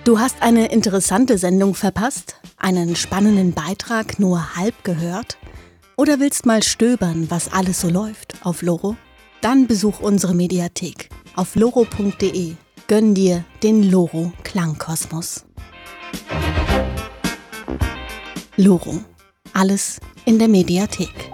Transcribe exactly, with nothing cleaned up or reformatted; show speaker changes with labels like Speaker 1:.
Speaker 1: Du hast eine interessante Sendung verpasst? Einen spannenden Beitrag nur halb gehört? Oder willst mal stöbern, was alles so läuft auf Loro? Dann besuch unsere Mediathek auf loro punkt de. Gönn dir den Loro Klangkosmos. Loro. Alles in der Mediathek.